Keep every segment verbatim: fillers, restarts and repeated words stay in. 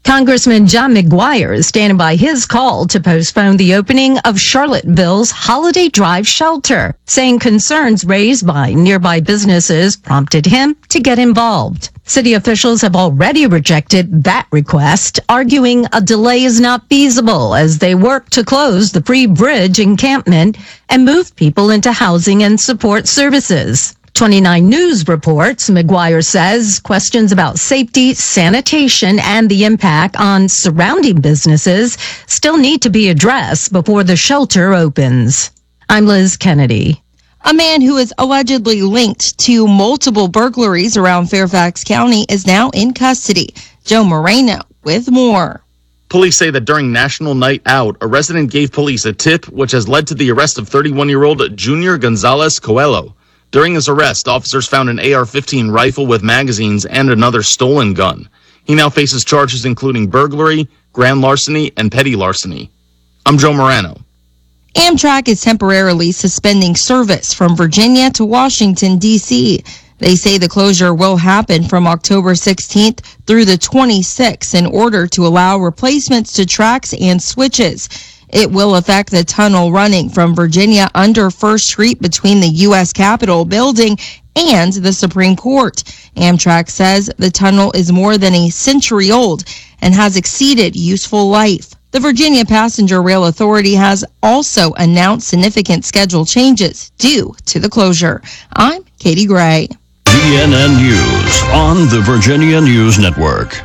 Congressman John McGuire is standing by his call to postpone the opening of Charlottesville's Holiday Drive shelter, saying concerns raised by nearby businesses prompted him to get involved. City officials have already rejected that request, arguing a delay is not feasible as they work to close the Free Bridge encampment and move people into housing and support services. twenty-nine News reports, McGuire says questions about safety, sanitation, and the impact on surrounding businesses still need to be addressed before the shelter opens. I'm Liz Kennedy. A man who is allegedly linked to multiple burglaries around Fairfax County is now in custody. Joe Moreno with more. Police say that during National Night Out, a resident gave police a tip which has led to the arrest of thirty-one-year-old Junior Gonzalez Coelho. During his arrest, officers found an A R fifteen rifle with magazines and another stolen gun. He now faces charges including burglary, grand larceny, and petty larceny. I'm Joe Morano. Amtrak is temporarily suspending service from Virginia to Washington, D C They say the closure will happen from October sixteenth through the twenty-sixth in order to allow replacements to tracks and switches. It will affect the tunnel running from Virginia under First Street between the U S Capitol building and the Supreme Court. Amtrak says the tunnel is more than a century old and has exceeded useful life. The Virginia Passenger Rail Authority has also announced significant schedule changes due to the closure. I'm Katie Gray. V N N News on the Virginia News Network.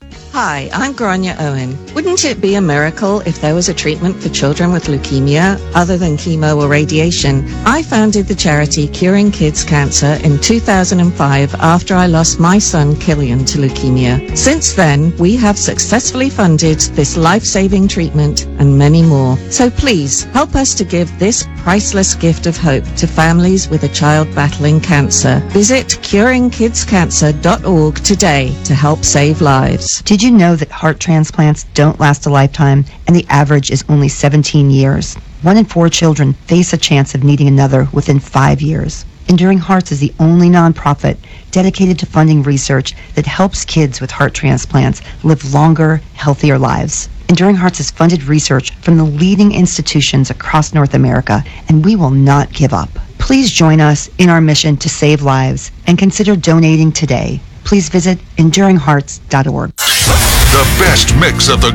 Hi, I'm Grania Owen. Wouldn't it be a miracle if there was a treatment for children with leukemia other than chemo or radiation? I founded the charity Curing Kids Cancer in two thousand five after I lost my son Killian to leukemia. Since then, we have successfully funded this life-saving treatment and many more. So please, help us to give this priceless gift of hope to families with a child battling cancer. Visit curing kids cancer dot org today to help save lives. Did you know that heart transplants don't last a lifetime and the average is only seventeen years? One in four children face a chance of needing another within five years. Enduring Hearts is the only nonprofit dedicated to funding research that helps kids with heart transplants live longer, healthier lives. Enduring Hearts has funded research from the leading institutions across North America, and we will not give up. Please join us in our mission to save lives and consider donating today. Please visit enduring hearts dot org. The best mix of the